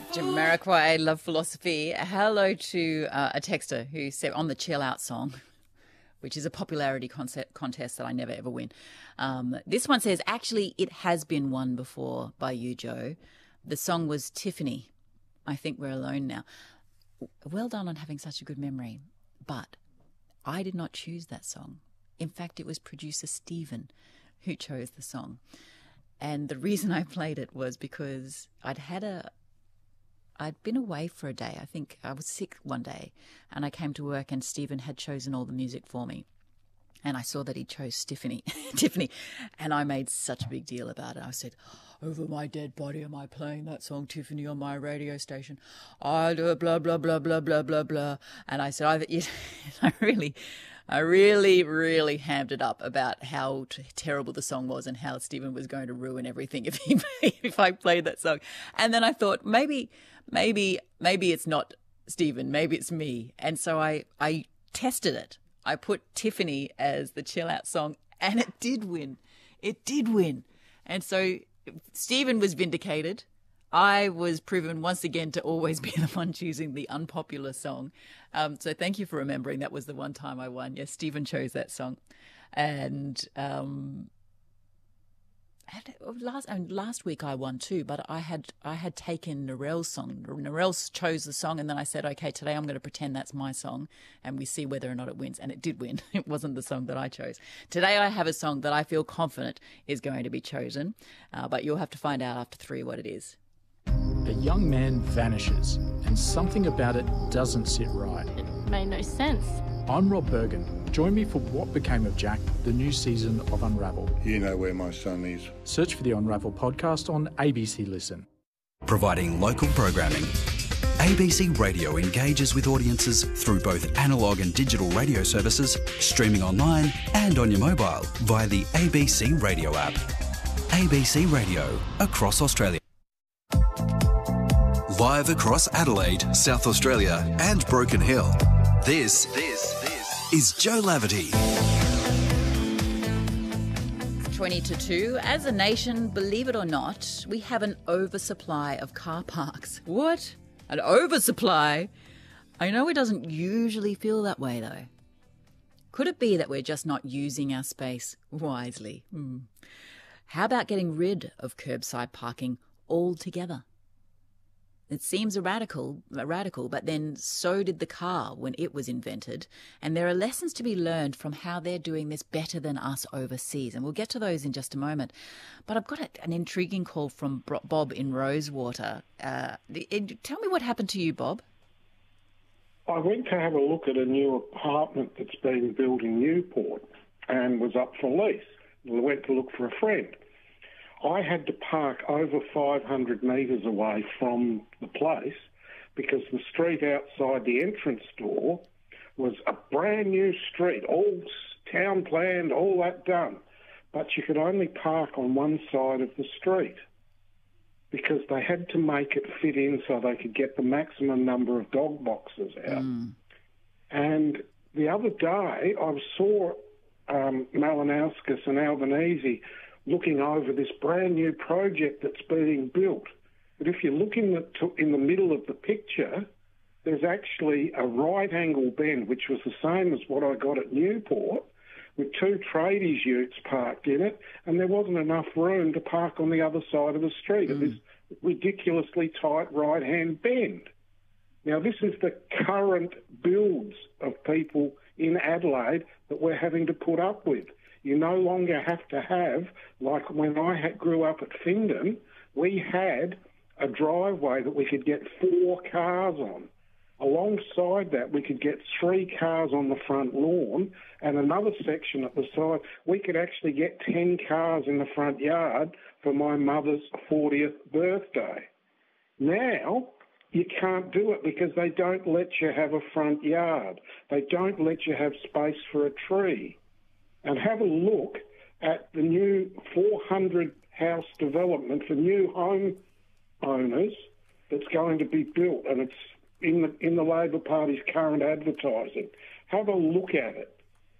Jamiroquai, Love Philosophy. Hello to a texter who said on the Chill Out song, which is a popularity contest that I never ever win. This one says, actually, it has been won before by you, Joe. The song was Tiffany. I think we're alone now. Well done on having such a good memory. But I did not choose that song. In fact, it was producer Stephen who chose the song. And the reason I played it was because I'd been away for a day. I think I was sick one day and I came to work and Stephen had chosen all the music for me. And I saw that he chose Tiffany. And I made such a big deal about it. I said, over my dead body am I playing that song, Tiffany, on my radio station. I do blah, blah, blah, blah, blah, blah, blah. And I said, I really hammed it up about how terrible the song was and how Stephen was going to ruin everything if I played that song. And then I thought, maybe it's not Stephen, maybe it's me. And so I tested it. I put Tiffany as the Chill Out song and it did win. It did win. And so Stephen was vindicated. I was proven once again to always be the one choosing the unpopular song. So thank you for remembering that was the one time I won. Yes, Stephen chose that song. And last week I won too, but I had taken Narelle's song. Narelle chose the song and then I said, okay, today I'm going to pretend that's my song and we see whether or not it wins. And it did win. It wasn't the song that I chose. Today I have a song that I feel confident is going to be chosen, but you'll have to find out after 3 what it is. A young man vanishes and something about it doesn't sit right. It made no sense. I'm Rob Bergen. Join me for What Became of Jack, the new season of Unravel. You know where my son is. Search for the Unravel podcast on ABC Listen. Providing local programming. ABC Radio engages with audiences through both analogue and digital radio services, streaming online and on your mobile via the ABC Radio app. ABC Radio, across Australia. Live across Adelaide, South Australia and Broken Hill. This is Joe Laverty. 20 to 2. As a nation, believe it or not, we have an oversupply of car parks. What? An oversupply? I know it doesn't usually feel that way, though. Could it be that we're just not using our space wisely? How about getting rid of curbside parking altogether? It seems radical, but then so did the car when it was invented. And there are lessons to be learned from how they're doing this better than us overseas. And we'll get to those in just a moment. But I've got an intriguing call from Bob in Rosewater. Tell me what happened to you, Bob. I went to have a look at a new apartment that's being built in Newport and was up for lease. I went to look for a friend. I had to park over 500 metres away from the place because the street outside the entrance door was a brand new street, all town planned, all that done. But you could only park on one side of the street because they had to make it fit in so they could get the maximum number of dog boxes out. And the other day I saw Malinauskas and Albanese looking over this brand new project that's being built. But if you look in the middle of the picture, there's actually a right angle bend, which was the same as what I got at Newport, with 2 tradies utes parked in it, and there wasn't enough room to park on the other side of the street at this ridiculously tight right-hand bend. Now, this is the current builds of people in Adelaide that we're having to put up with. You no longer have to have, like when I grew up at Findon, we had a driveway that we could get 4 cars on. Alongside that, we could get 3 cars on the front lawn and another section at the side. We could actually get 10 cars in the front yard for my mother's 40th birthday. Now, you can't do it because they don't let you have a front yard. They don't let you have space for a tree. And have a look at the new 400-house development for new home owners that's going to be built, and it's in the Labor Party's current advertising. Have a look at it.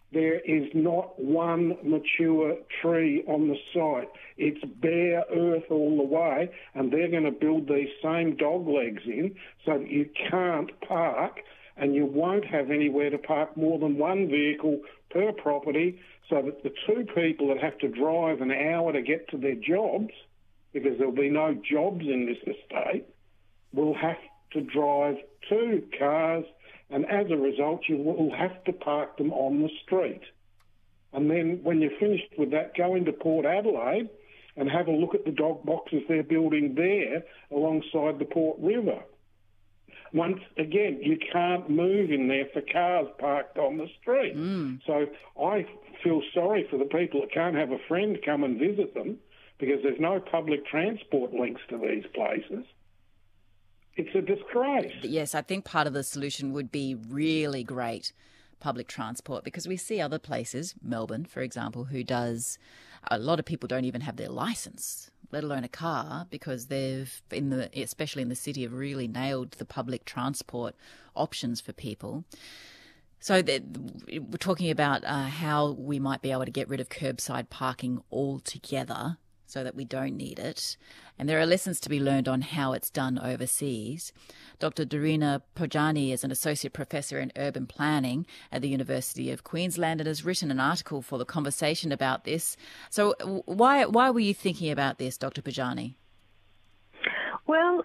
There is not one mature tree on the site. It's bare earth all the way, and they're going to build these same dog legs in so that you can't park, and you won't have anywhere to park more than one vehicle per property, so that the two people that have to drive an hour to get to their jobs, because there'll be no jobs in this estate, will have to drive two cars, and as a result, you will have to park them on the street. And then when you're finished with that, go into Port Adelaide and have a look at the dog boxes they're building there alongside the Port River. Once again, you can't move in there for cars parked on the street. So I feel sorry for the people that can't have a friend come and visit them because there's no public transport links to these places. It's a disgrace. Yes, I think part of the solution would be really great public transport, because we see other places, Melbourne, for example, a lot of people don't even have their licence, let alone a car, because especially in the city, have really nailed the public transport options for people. So we're talking about how we might be able to get rid of curbside parking altogether, so that we don't need it. And there are lessons to be learned on how it's done overseas. Dr. Darina Pojani is an associate professor in urban planning at the University of Queensland and has written an article for The Conversation about this. So why were you thinking about this, Dr. Pojani? Well,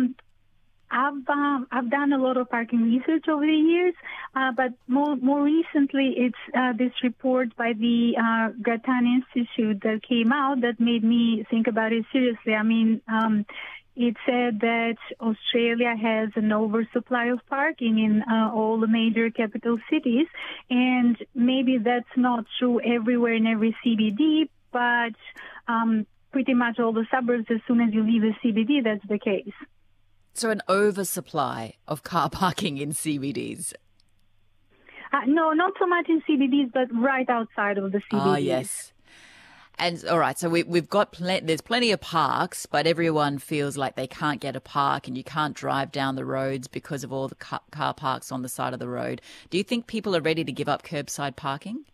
I've done a lot of parking research over the years, but more recently it's this report by the Grattan Institute that came out that made me think about it seriously. I mean, it said that Australia has an oversupply of parking in all the major capital cities, and maybe that's not true everywhere in every CBD, but pretty much all the suburbs, as soon as you leave the CBD, that's the case. So an oversupply of car parking in CBDs? No, not so much in CBDs, but right outside of the CBDs. Ah, yes. And all right, so we've got there's plenty of parks, but everyone feels like they can't get a park, and you can't drive down the roads because of all the car parks on the side of the road. Do you think people are ready to give up curbside parking?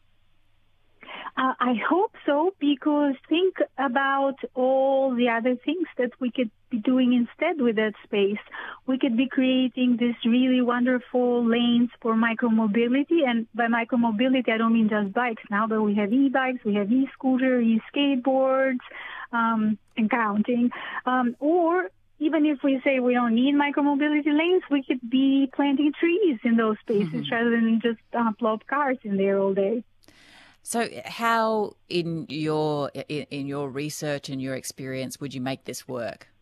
I hope so, because think about all the other things that we could be doing instead with that space. We could be creating these really wonderful lanes for micromobility, and by micromobility I don't mean just bikes now, but we have e-bikes, we have e-scooters, e-skateboards, and counting. Or even if we say we don't need micromobility lanes, we could be planting trees in those spaces rather than just plop cars in there all day. So how, in your research and your experience, would you make this work?